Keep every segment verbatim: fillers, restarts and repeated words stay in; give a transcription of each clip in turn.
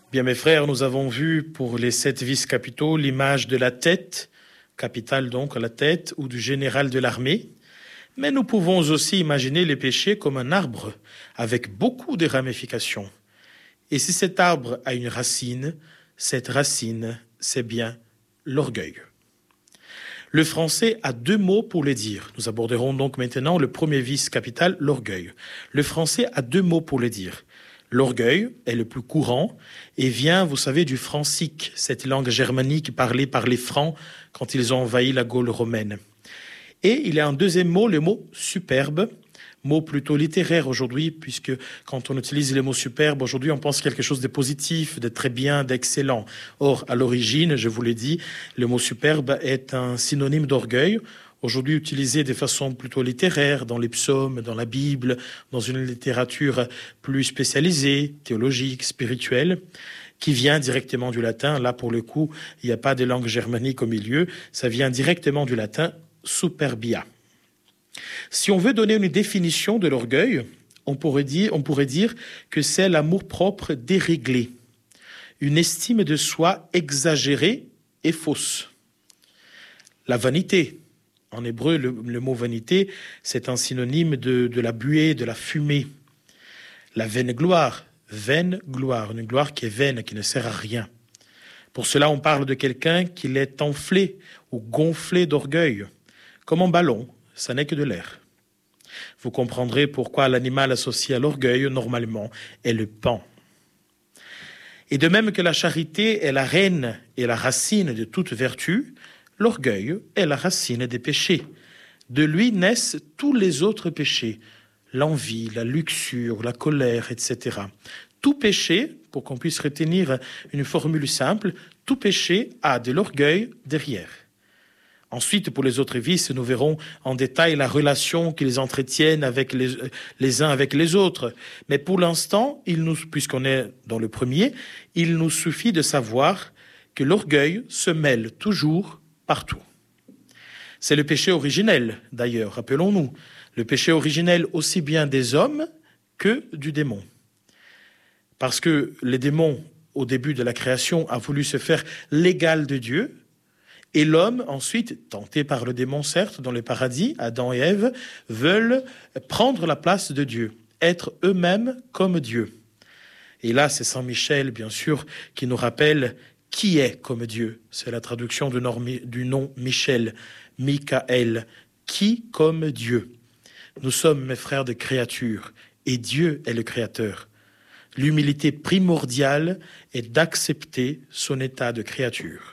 Bien, mes frères, nous avons vu pour les sept vices capitaux l'image de la tête, capitale donc la tête, ou du général de l'armée. Mais nous pouvons aussi imaginer les péchés comme un arbre avec beaucoup de ramifications. Et si cet arbre a une racine, cette racine, c'est bien l'orgueil. Le français a deux mots pour le dire. Nous aborderons donc maintenant le premier vice capital, l'orgueil. Le français a deux mots pour le dire. L'orgueil est le plus courant et vient, vous savez, du francique, cette langue germanique parlée par les Francs quand ils ont envahi la Gaule romaine. Et il y a un deuxième mot, le mot superbe, mot plutôt littéraire aujourd'hui, puisque quand on utilise le mot superbe, aujourd'hui on pense quelque chose de positif, de très bien, d'excellent. Or, à l'origine, je vous l'ai dit, le mot superbe est un synonyme d'orgueil, aujourd'hui utilisé de façon plutôt littéraire, dans les psaumes, dans la Bible, dans une littérature plus spécialisée, théologique, spirituelle, qui vient directement du latin. Là, pour le coup, il n'y a pas de langue germanique au milieu, ça vient directement du latin superbia. Si on veut donner une définition de l'orgueil, on pourrait dire, on pourrait dire que c'est l'amour-propre déréglé, une estime de soi exagérée et fausse. La vanité, en hébreu, le, le mot vanité, c'est un synonyme de, de la buée, de la fumée. La vaine gloire, vaine gloire, une gloire qui est vaine, qui ne sert à rien. Pour cela, on parle de quelqu'un qui l'est enflé ou gonflé d'orgueil, comme un ballon, ça n'est que de l'air. Vous comprendrez pourquoi l'animal associé à l'orgueil, normalement, est le paon. Et de même que la charité est la reine et la racine de toute vertu, l'orgueil est la racine des péchés. De lui naissent tous les autres péchés, l'envie, la luxure, la colère, et cetera. Tout péché, pour qu'on puisse retenir une formule simple, tout péché a de l'orgueil derrière. Ensuite, pour les autres vices, nous verrons en détail la relation qu'ils entretiennent avec les, les uns avec les autres. Mais pour l'instant, il nous, puisqu'on est dans le premier, il nous suffit de savoir que l'orgueil se mêle toujours partout. C'est le péché originel, d'ailleurs, rappelons-nous. Le péché originel aussi bien des hommes que du démon. Parce que les démons, au début de la création, a voulu se faire l'égal de Dieu. Et l'homme, ensuite, tenté par le démon, certes, dans le paradis, Adam et Ève, veulent prendre la place de Dieu, être eux-mêmes comme Dieu. Et là, c'est Saint Michel, bien sûr, qui nous rappelle qui est comme Dieu. C'est la traduction du nom, du nom Michel, Michael, qui comme Dieu. Nous sommes, mes frères, des créatures, et Dieu est le Créateur. L'humilité primordiale est d'accepter son état de créature.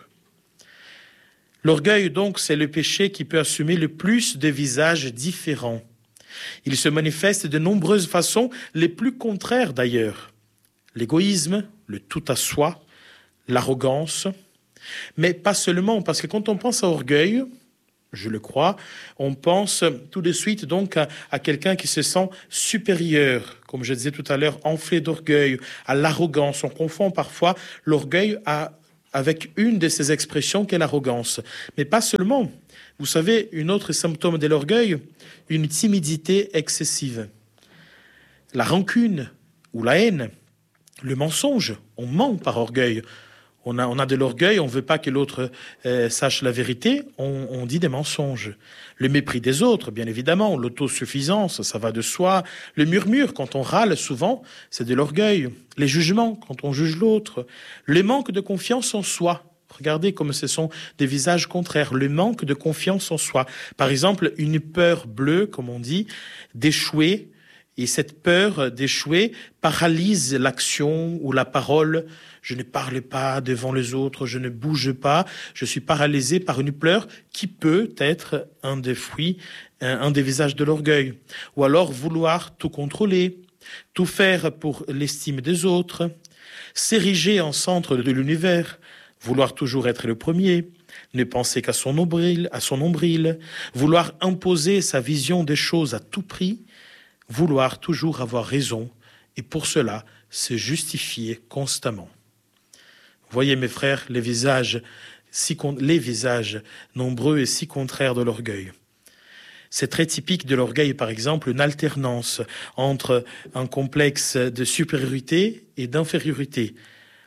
L'orgueil, donc, c'est le péché qui peut assumer le plus de visages différents. Il se manifeste de nombreuses façons, les plus contraires d'ailleurs. L'égoïsme, le tout à soi, l'arrogance, mais pas seulement, parce que quand on pense à orgueil, je le crois, on pense tout de suite donc à, à quelqu'un qui se sent supérieur, comme je disais tout à l'heure, enflé d'orgueil, à l'arrogance. On confond parfois l'orgueil à avec une de ces expressions qu'est l'arrogance. Mais pas seulement. Vous savez, une autre symptôme de l'orgueil, une timidité excessive. La rancune ou la haine, le mensonge, on ment par orgueil. On a, on a de l'orgueil, on ne veut pas que l'autre euh, sache la vérité, on, on dit des mensonges. Le mépris des autres, bien évidemment, l'autosuffisance, ça va de soi. Le murmure, quand on râle souvent, c'est de l'orgueil. Les jugements, quand on juge l'autre. Le manque de confiance en soi. Regardez comme ce sont des visages contraires. Le manque de confiance en soi. Par exemple, une peur bleue, comme on dit, d'échouer. Et cette peur d'échouer paralyse l'action ou la parole. Je ne parle pas devant les autres, je ne bouge pas. Je suis paralysé par une peur qui peut être un des fruits, un des visages de l'orgueil. Ou alors vouloir tout contrôler, tout faire pour l'estime des autres, s'ériger en centre de l'univers, vouloir toujours être le premier, ne penser qu'à son nombril, à son nombril, vouloir imposer sa vision des choses à tout prix, vouloir toujours avoir raison et pour cela se justifier constamment. Voyez mes frères, les visages, si, les visages nombreux et si contraires de l'orgueil. C'est très typique de l'orgueil, par exemple, une alternance entre un complexe de supériorité et d'infériorité.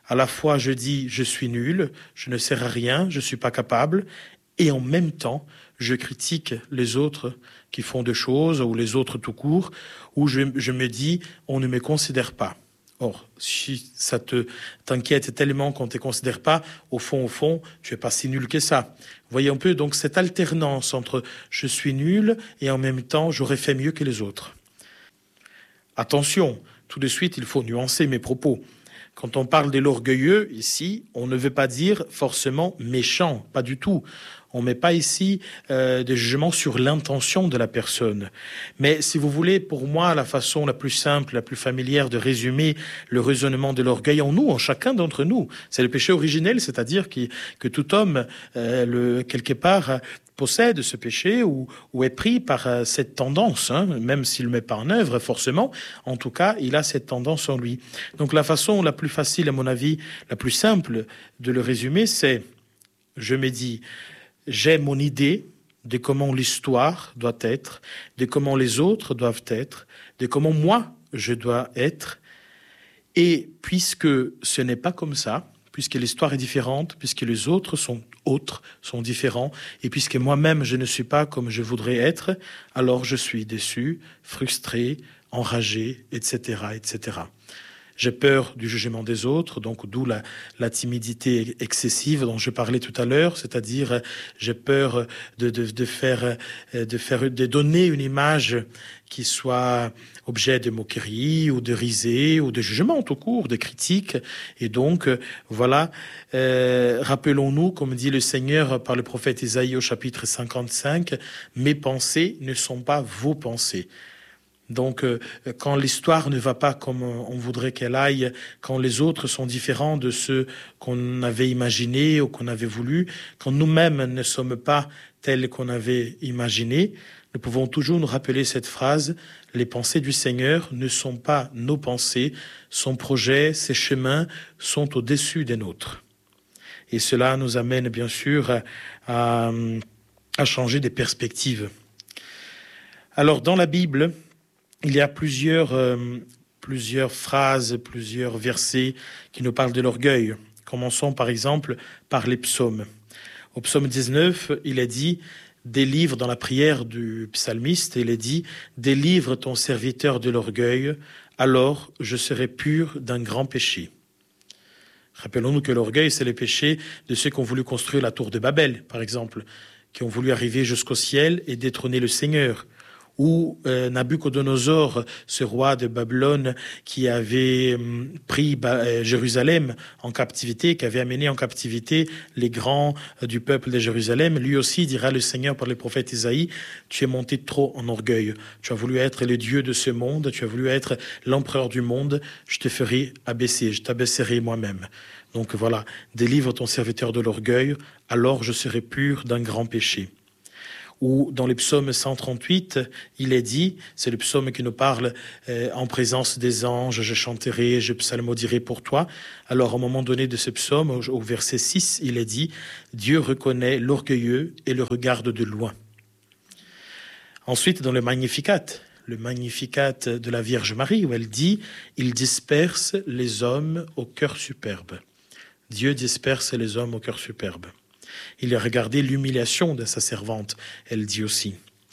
À la fois, je dis, je suis nul, je ne sers à rien, je ne suis pas capable, et en même temps, je critique les autres qui font des choses, ou les autres tout court, où je, je me dis, on ne me considère pas. Or, si ça te t'inquiète tellement qu'on ne te considère pas, au fond, au fond, tu n'es pas si nul que ça. Vous voyez un peu donc cette alternance entre je suis nul et en même temps, j'aurais fait mieux que les autres. Attention, tout de suite, il faut nuancer mes propos. Quand on parle de l'orgueilleux, ici, on ne veut pas dire forcément méchant, pas du tout. On ne met pas ici euh, de jugement sur l'intention de la personne. Mais si vous voulez, pour moi, la façon la plus simple, la plus familière de résumer le raisonnement de l'orgueil en nous, en chacun d'entre nous, c'est le péché originel, c'est-à-dire qui, que tout homme, euh, le, quelque part, possède ce péché ou, ou est pris par euh, cette tendance, hein, même s'il ne le met pas en œuvre forcément, en tout cas, il a cette tendance en lui. Donc la façon la plus facile, à mon avis, la plus simple de le résumer, c'est, je me dis, j'ai mon idée de comment l'histoire doit être, de comment les autres doivent être, de comment moi je dois être. Et puisque ce n'est pas comme ça, puisque l'histoire est différente, puisque les autres sont autres, sont différents, et puisque moi-même je ne suis pas comme je voudrais être, alors je suis déçu, frustré, enragé, et cetera, et cetera. J'ai peur du jugement des autres, donc d'où la, la timidité excessive dont je parlais tout à l'heure, c'est-à-dire j'ai peur de, de, de, faire, de, faire, de donner une image qui soit objet de moquerie ou de risée ou de jugement tout court, de critique. Et donc, voilà, euh, rappelons-nous, comme dit le Seigneur par le prophète Isaïe au chapitre cinquante-cinq, « Mes pensées ne sont pas vos pensées ». Donc, euh, quand l'histoire ne va pas comme on voudrait qu'elle aille, quand les autres sont différents de ceux qu'on avait imaginés ou qu'on avait voulu, quand nous-mêmes ne sommes pas tels qu'on avait imaginé, nous pouvons toujours nous rappeler cette phrase « Les pensées du Seigneur ne sont pas nos pensées, son projet, ses chemins sont au-dessus des nôtres. » Et cela nous amène bien sûr à, à changer des perspectives. Alors, dans la Bible, il y a plusieurs, euh, plusieurs phrases, plusieurs versets qui nous parlent de l'orgueil. Commençons par exemple par les psaumes. Au psaume dix-neuf, il est dit « Délivre » dans la prière du psalmiste, il est dit « Délivre ton serviteur de l'orgueil, alors je serai pur d'un grand péché. » Rappelons-nous que l'orgueil, c'est le péché de ceux qui ont voulu construire la tour de Babel, par exemple, qui ont voulu arriver jusqu'au ciel et détrôner le Seigneur. Ou euh, Nabuchodonosor, ce roi de Babylone qui avait hum, pris bah, Jérusalem en captivité, qui avait amené en captivité les grands euh, du peuple de Jérusalem, lui aussi dira le Seigneur par le prophète Isaïe, tu es monté trop en orgueil, tu as voulu être le Dieu de ce monde, tu as voulu être l'empereur du monde, je te ferai abaisser, je t'abaisserai moi-même. Donc voilà, délivre ton serviteur de l'orgueil, alors je serai pur d'un grand péché. Ou dans le psaume cent trente-huit, il est dit, c'est le psaume qui nous parle euh, en présence des anges, je chanterai, je psalmodierai pour toi. Alors, au moment donné de ce psaume, au, au verset six, il est dit, Dieu reconnaît l'orgueilleux et le regarde de loin. Ensuite, dans le Magnificat, le Magnificat de la Vierge Marie, où elle dit, il disperse les hommes au cœur superbe. Dieu disperse les hommes au cœur superbe. Il a regardé l'humiliation de sa servante, elle dit aussi.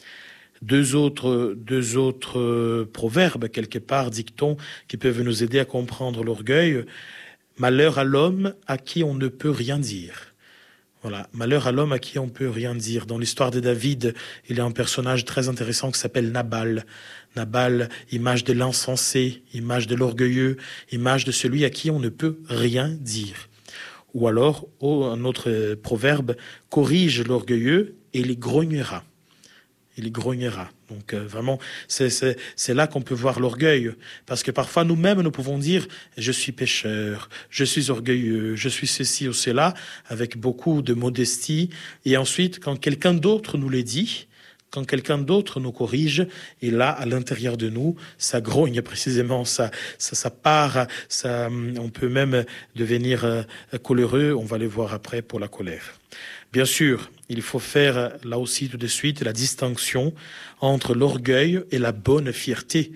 Deux autres, deux autres proverbes, quelque part, dictons, qui peuvent nous aider à comprendre l'orgueil. Malheur à l'homme à qui on ne peut rien dire. Voilà, malheur à l'homme à qui on ne peut rien dire. Dans l'histoire de David, il y a un personnage très intéressant qui s'appelle Nabal. Nabal, image de l'insensé, image de l'orgueilleux, image de celui à qui on ne peut rien dire. Ou alors, un autre proverbe, corrige l'orgueilleux et il grognera. Il grognera. Donc euh, vraiment, c'est, c'est, c'est là qu'on peut voir l'orgueil. Parce que parfois, nous-mêmes, nous pouvons dire, je suis pécheur, je suis orgueilleux, je suis ceci ou cela, avec beaucoup de modestie. Et ensuite, quand quelqu'un d'autre nous le dit, quand quelqu'un d'autre nous corrige, et là, à l'intérieur de nous, ça grogne précisément, ça, ça, ça part, ça, on peut même devenir euh, coléreux, on va le voir après pour la colère. Bien sûr, il faut faire là aussi tout de suite la distinction entre l'orgueil et la bonne fierté.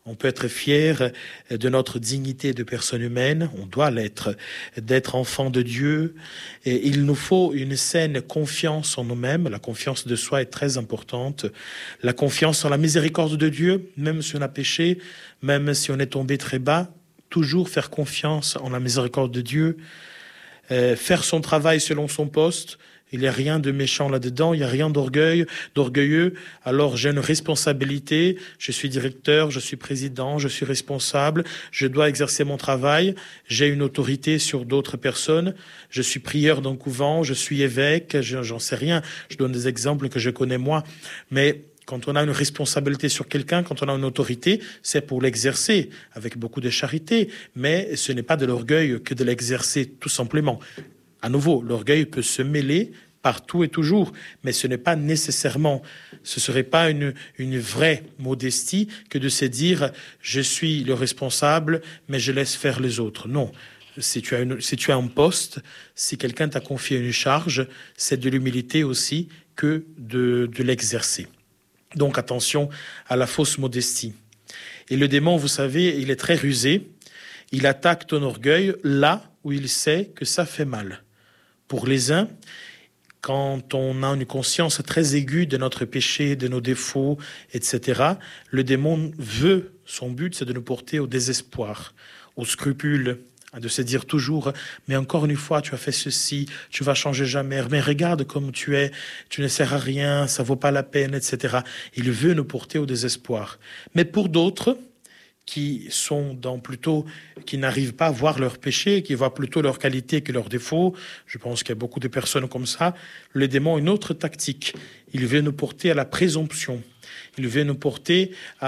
On peut être fier de notre dignité de personne humaine, on doit l'être, d'être enfant de Dieu. Et il nous faut une saine confiance en nous-mêmes. La confiance de soi est très importante. La confiance en la miséricorde de Dieu, même si on a péché, même si on est tombé très bas, toujours faire confiance en la miséricorde de Dieu. Euh, faire son travail selon son poste. Il n'y a rien de méchant là-dedans, il n'y a rien d'orgueil, d'orgueilleux. Alors j'ai une responsabilité, je suis directeur, je suis président, je suis responsable, je dois exercer mon travail, j'ai une autorité sur d'autres personnes, je suis prieur d'un couvent, je suis évêque, j'en sais rien, je donne des exemples que je connais moi. Mais quand on a une responsabilité sur quelqu'un, quand on a une autorité, c'est pour l'exercer avec beaucoup de charité. Mais ce n'est pas de l'orgueil que de l'exercer tout simplement. À nouveau, l'orgueil peut se mêler partout et toujours, mais ce n'est pas nécessairement, ce serait pas une, une vraie modestie que de se dire « je suis le responsable, mais je laisse faire les autres ». Non, si tu as, une, si tu as un poste, si quelqu'un t'a confié une charge, c'est de l'humilité aussi que de, de l'exercer. Donc attention à la fausse modestie. Et le démon, vous savez, il est très rusé, il attaque ton orgueil là où il sait que ça fait mal. Pour les uns, quand on a une conscience très aiguë de notre péché, de nos défauts, et cetera, le démon veut, son but, c'est de nous porter au désespoir, au scrupule, de se dire toujours, mais encore une fois, tu as fait ceci, tu vas changer jamais, mais regarde comme tu es, tu ne sers à rien, ça vaut pas la peine, et cetera. Il veut nous porter au désespoir. Mais pour d'autres, qui sont dans plutôt, qui n'arrivent pas à voir leurs péchés, qui voient plutôt leurs qualités que leurs défauts. Je pense qu'il y a beaucoup de personnes comme ça. Le démon a une autre tactique. Il veut nous porter à la présomption. Il veut nous porter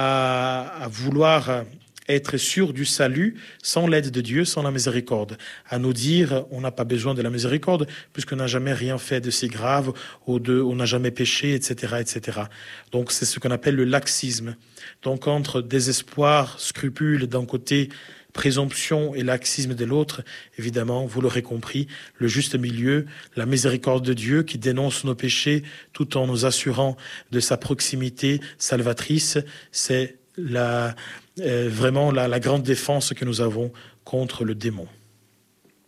à, à vouloir être sûr du salut sans l'aide de Dieu, sans la miséricorde. À nous dire, on n'a pas besoin de la miséricorde puisqu'on n'a jamais rien fait de si grave ou de, on n'a jamais péché, et cetera, et cetera. Donc c'est ce qu'on appelle le laxisme. Donc entre désespoir, scrupule d'un côté, présomption et laxisme de l'autre, évidemment, vous l'aurez compris, le juste milieu, la miséricorde de Dieu qui dénonce nos péchés tout en nous assurant de sa proximité salvatrice, c'est la, euh, vraiment la, la grande défense que nous avons contre le démon.